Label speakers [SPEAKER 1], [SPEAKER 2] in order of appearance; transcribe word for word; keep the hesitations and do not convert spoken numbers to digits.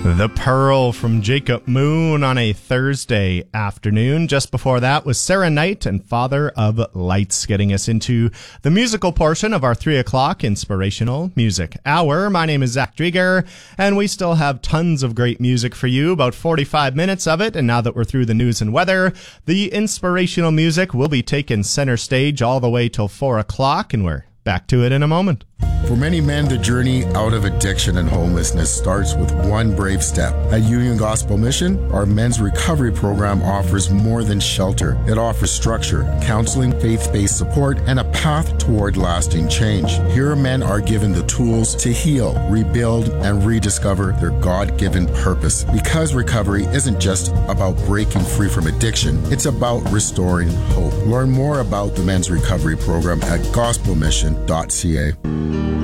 [SPEAKER 1] The Pearl from Jacob Moon on a Thursday afternoon. Just before that was Sarah Knight and Father of Lights, getting us into the musical portion of our three o'clock Inspirational Music Hour. My name is Zach Drieger, and we still have tons of great music for you, about forty-five minutes of it. And now that we're through the news and weather, the inspirational music will be taking center stage all the way till four o'clock, and we're back to it in a moment.
[SPEAKER 2] For many men, the journey out of addiction and homelessness starts with one brave step. At Union Gospel Mission, our men's recovery program offers more than shelter. It offers structure, counseling, faith-based support, and a path toward lasting change. Here, men are given the tools to heal, rebuild, and rediscover their God-given purpose. Because recovery isn't just about breaking free from addiction, it's about restoring hope. Learn more about the men's recovery program at gospel mission dot c a.